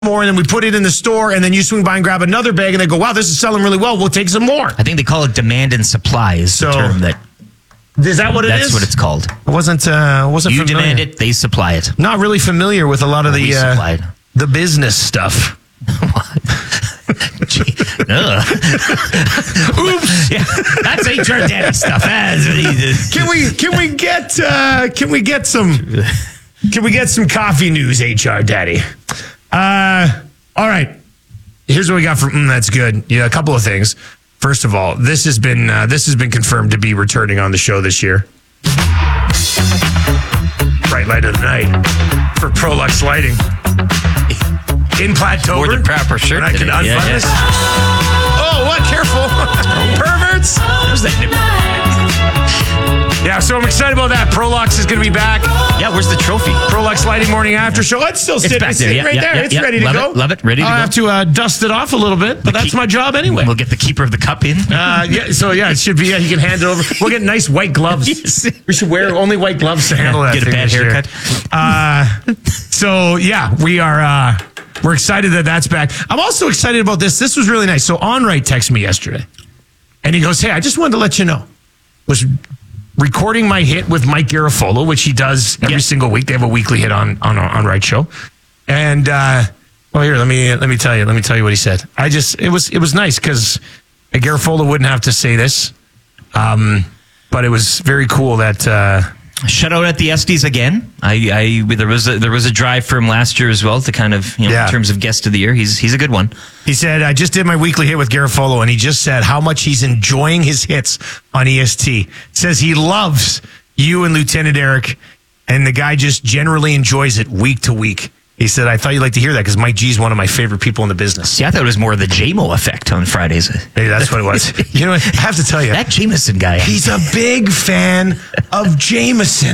more, and then we put it in the store, and then you swing by and grab another bag, and they go, wow, this is selling really well. We'll take some more. I think they call it demand and supply is the term that. Is that what it is? That's what it's called. I wasn't You familiar. demand it, they supply it. Not really familiar with a lot of the business stuff. Oops. Yeah, that's HR daddy stuff. Can we get some coffee news, HR daddy? All right. Here's what we got from That's Good. Yeah, a couple of things. First of all, this has been confirmed to be returning on the show this year. Bright light of the night for Prolux Lighting. In Platttober. Or the proper shirt. And I can unbutton this. Oh, what? Careful. Perverts. There's that. Yeah, so I'm excited about that. Prolux is going to be back. Yeah, where's the trophy? Prolux Lighting Morning After Show. It's still sitting right there. It's ready to go. Love it. Ready to go. I have to dust it off a little bit, but that's my job anyway. We'll get the keeper of the cup in. It should be. Yeah, he can hand it over. We'll get nice white gloves. Yes. We should wear only white gloves to handle that. Get a bad haircut. We're excited that that's back. I'm also excited about this. This was really nice. So Onright texted me yesterday, and he goes, "Hey, I just wanted to let you know, was recording my hit with Mike Garafolo, which he does every single week. They have a weekly hit on Onright show, and here, let me tell you what he said. It was nice because Garafolo wouldn't have to say this, but it was very cool that." Shout out at the Estes again. There was a drive for him last year as well to kind of in terms of guest of the year. He's a good one. He said, I just did my weekly hit with Garafolo, and he just said how much he's enjoying his hits on EST. Says he loves you and Lieutenant Eric, and the guy just generally enjoys it week to week. He said, I thought you'd like to hear that because Mike G is one of my favorite people in the business. See, I thought it was more of the JMO effect on Fridays. Hey, that's what it was. You know what? I have to tell you. That Jameson guy. He's a big fan of Jameson.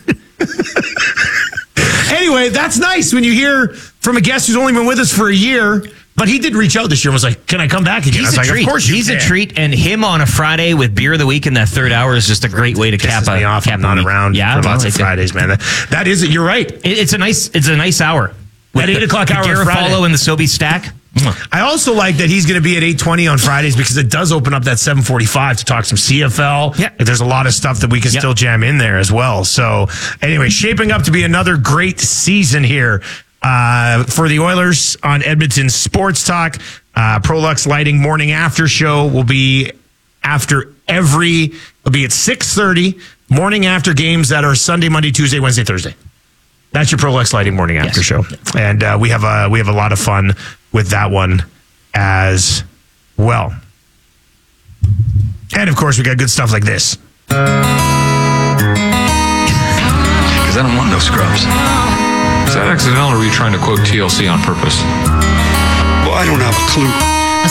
Anyway, that's nice when you hear from a guest who's only been with us for a year, but he did reach out this year and was like, can I come back again? He's a treat. Of course He's a treat, and him on a Friday with Beer of the Week in that third hour is just a great way to cap me off. I'm not around for lots of Fridays, man. That is it. You're right. It's a nice hour. That 8 o'clock hour on Friday. Garafolo and the Sobe stack. I also like that he's going to be at 8:20 on Fridays because it does open up that 7:45 to talk some CFL. Yeah. There's a lot of stuff that we can still jam in there as well. So anyway, shaping up to be another great season here for the Oilers on Edmonton Sports Talk. Prolux Lighting Morning After Show will be at 6:30 morning after games that are Sunday, Monday, Tuesday, Wednesday, Thursday. That's your Prolux Lighting Morning After Show. And we have a lot of fun with that one as well. And, of course, we got good stuff like this. Because I don't want no scrubs. Is that accidental, or were you trying to quote TLC on purpose? Well, I don't have a clue.